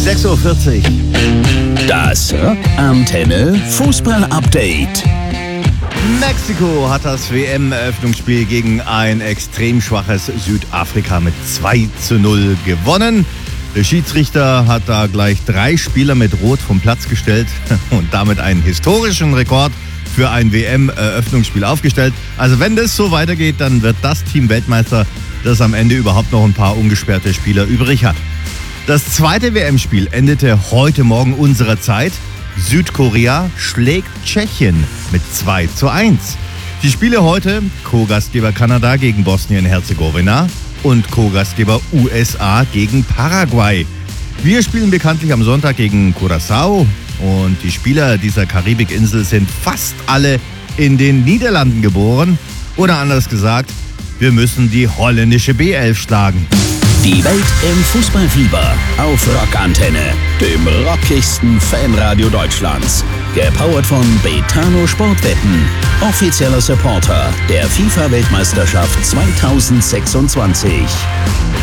6:40 Uhr. Das Rockantenne Fußball-Update. Mexiko hat das WM-Eröffnungsspiel gegen ein extrem schwaches Südafrika mit 2:0 gewonnen. Der Schiedsrichter hat da gleich 3 Spieler mit Rot vom Platz gestellt und damit einen historischen Rekord für ein WM-Eröffnungsspiel aufgestellt. Also wenn das so weitergeht, dann wird das Team Weltmeister, das am Ende überhaupt noch ein paar ungesperrte Spieler übrig hat. Das zweite WM-Spiel endete heute Morgen unserer Zeit. Südkorea schlägt Tschechien mit 2:1. Die Spiele heute: Co-Gastgeber Kanada gegen Bosnien-Herzegowina und Co-Gastgeber USA gegen Paraguay. Wir spielen bekanntlich am Sonntag gegen Curaçao und die Spieler dieser Karibikinsel sind fast alle in den Niederlanden geboren. Oder anders gesagt, wir müssen die holländische B11 schlagen. Die Welt im Fußballfieber auf Rockantenne, dem rockigsten Fanradio Deutschlands. Gepowert von Betano Sportwetten, offizieller Supporter der FIFA-Weltmeisterschaft 2026.